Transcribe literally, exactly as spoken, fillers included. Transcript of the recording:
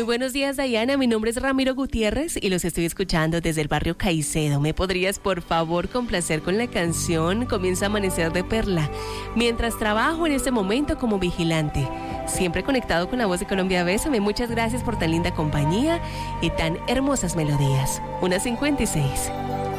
Muy buenos días, Dayana. Mi nombre es Ramiro Gutiérrez y los estoy escuchando desde el barrio Caicedo. ¿Me podrías, por favor, complacer con la canción Comienza a Amanecer de Perla? Mientras trabajo en este momento como vigilante. Siempre conectado con la voz de Colombia. Bésame. Muchas gracias por tan linda compañía y tan hermosas melodías. Una cincuenta y seis.